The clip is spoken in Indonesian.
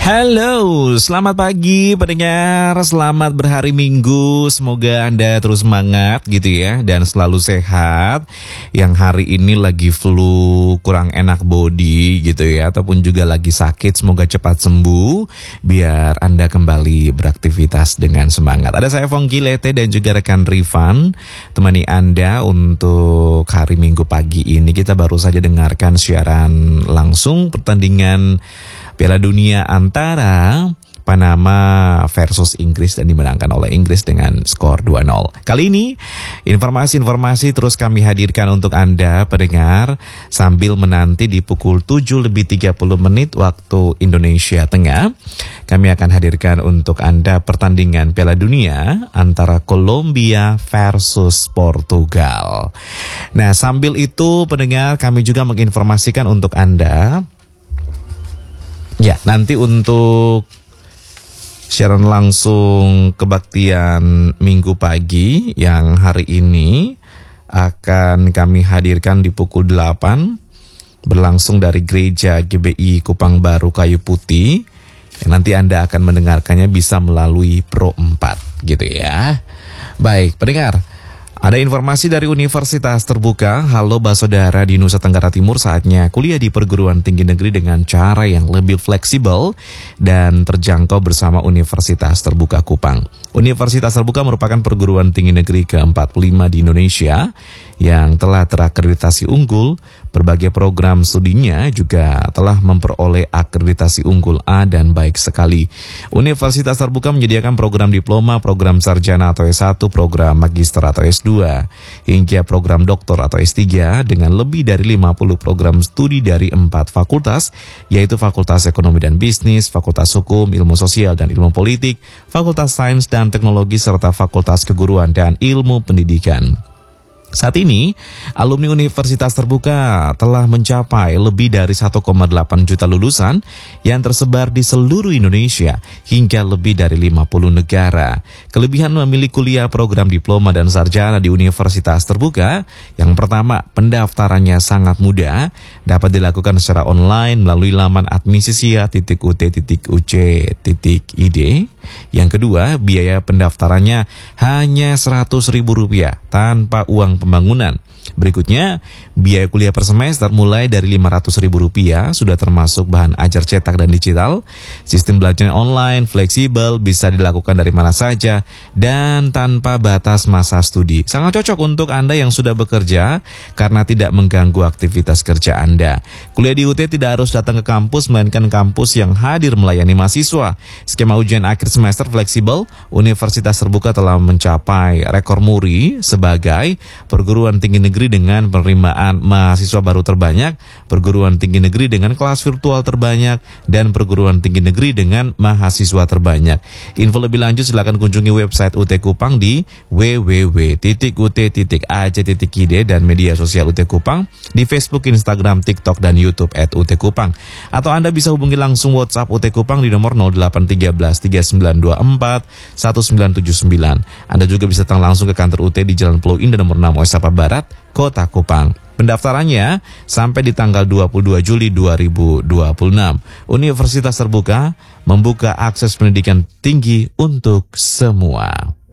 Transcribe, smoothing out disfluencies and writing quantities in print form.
Halo, selamat pagi pendengar, selamat berhari Minggu. Semoga Anda terus semangat gitu ya, dan selalu sehat. Yang hari ini lagi flu, kurang enak body gitu ya, ataupun juga lagi sakit, semoga cepat sembuh biar Anda kembali beraktivitas dengan semangat. Ada saya Fongki Lete dan juga rekan Rifan temani Anda untuk hari Minggu pagi ini. Kita baru saja dengarkan siaran langsung pertandingan Piala Dunia antara Panama versus Inggris dan dimenangkan oleh Inggris dengan skor 2-0. Kali ini informasi-informasi terus kami hadirkan untuk Anda pendengar sambil menanti di pukul 7:30 waktu Indonesia Tengah. Kami akan hadirkan untuk Anda pertandingan Piala Dunia antara Kolombia versus Portugal. Nah, sambil itu pendengar kami juga menginformasikan untuk Anda. Ya, nanti untuk siaran langsung kebaktian Minggu pagi yang hari ini akan kami hadirkan di pukul 8 berlangsung dari Gereja GBI Kupang Baru Kayu Putih. Nanti Anda akan mendengarkannya bisa melalui Pro 4 gitu ya. Baik, pendengar. Ada informasi dari Universitas Terbuka. Halo Basodara di Nusa Tenggara Timur, saatnya kuliah di perguruan tinggi negeri dengan cara yang lebih fleksibel dan terjangkau bersama Universitas Terbuka Kupang. Universitas Terbuka merupakan perguruan tinggi negeri ke-45 di Indonesia yang telah terakreditasi unggul. Berbagai program studinya juga telah memperoleh akreditasi unggul A dan baik sekali. Universitas Terbuka menyediakan program diploma, program sarjana atau S1, program magister atau S2, hingga program doktor atau S3 dengan lebih dari 50 program studi dari 4 fakultas, yaitu Fakultas Ekonomi dan Bisnis, Fakultas Hukum, Ilmu Sosial dan Ilmu Politik, Fakultas Sains dan Teknologi, serta Fakultas Keguruan dan Ilmu Pendidikan. Saat ini, alumni Universitas Terbuka telah mencapai lebih dari 1,8 juta lulusan yang tersebar di seluruh Indonesia hingga lebih dari 50 negara. Kelebihan memilih kuliah program diploma dan sarjana di Universitas Terbuka, yang pertama, pendaftarannya sangat mudah, dapat dilakukan secara online melalui laman admisisia.ut.uc.id. Yang kedua, biaya pendaftarannya hanya Rp100.000 tanpa uang pembangunan. Berikutnya, biaya kuliah per semester mulai dari Rp500.000, sudah termasuk bahan ajar cetak dan digital. Sistem belajar online, fleksibel, bisa dilakukan dari mana saja, dan tanpa batas masa studi. Sangat cocok untuk Anda yang sudah bekerja karena tidak mengganggu aktivitas kerja Anda. Kuliah di UT tidak harus datang ke kampus, melainkan kampus yang hadir melayani mahasiswa. Skema ujian akhir semester fleksibel. Universitas Terbuka telah mencapai rekor muri sebagai perguruan tinggi negeri dengan penerimaan mahasiswa baru terbanyak, perguruan tinggi negeri dengan kelas virtual terbanyak, dan perguruan tinggi negeri dengan mahasiswa terbanyak. Info lebih lanjut silakan kunjungi website UT Kupang di www.ut.ac.id dan media sosial UT Kupang di Facebook, Instagram, TikTok, dan YouTube @UT Kupang. Atau Anda bisa hubungi langsung WhatsApp UT Kupang di nomor 0813 3924 1979. Anda juga bisa datang langsung ke kantor UT di Jalan Pulau Indah nomor 6 Oesapa Barat, Kota Kupang. Pendaftarannya sampai di tanggal 22 Juli 2026. Universitas Terbuka membuka akses pendidikan tinggi untuk semua.